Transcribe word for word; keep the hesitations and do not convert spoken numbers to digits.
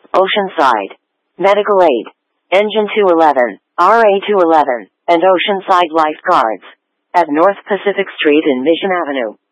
Oceanside. Medical Aid. Engine two eleven, R A two eleven, and Oceanside Lifeguards. At North Pacific Street and Mission Avenue.